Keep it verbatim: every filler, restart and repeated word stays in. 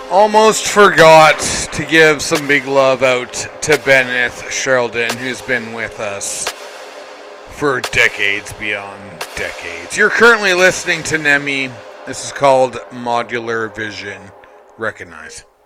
Almost forgot to give some big love out to Benneth Sheldon, who's been with us for decades beyond decades. You're currently listening to Nemi. This is called Modular Vision. Recognize.